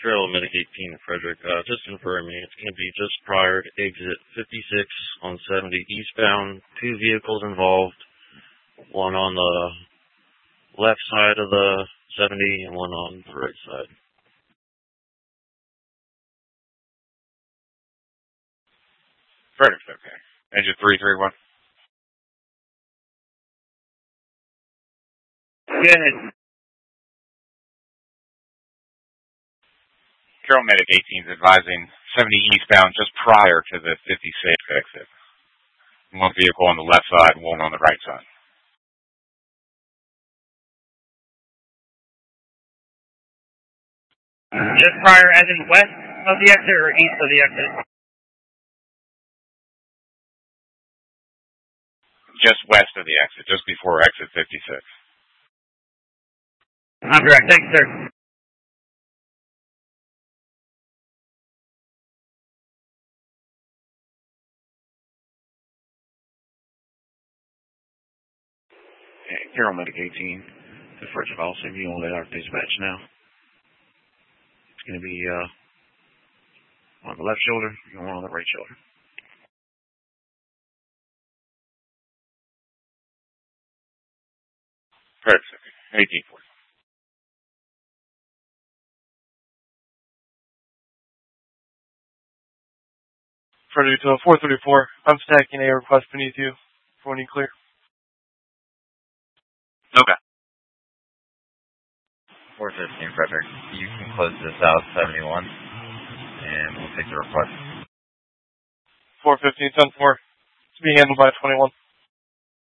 Trail Medic 18 Frederick. Just confirming, it's going to be just prior to exit 56 on 70 eastbound. 2 vehicles involved, one on the left side of the 70 and one on the right side. Frederick, okay. Engine 331. Go ahead. Trail Medic 18 is advising 70 eastbound just prior to the 56 exit. One vehicle on the left side, one on the right side. Just prior, as in west of the exit or east of the exit? Just west of the exit, just before exit 56. I'm correct. Thanks, sir. Trail Medic 18, the first call, send you on let our dispatch now. It's going to be on the left shoulder, and one on the right shoulder. Perfect. 18. Frederick to 434. I'm stacking a request beneath you for when you clear. Okay. 415 Frederick. You can close this out 71, and we'll take the request. 415 10-4. It's being handled by 21.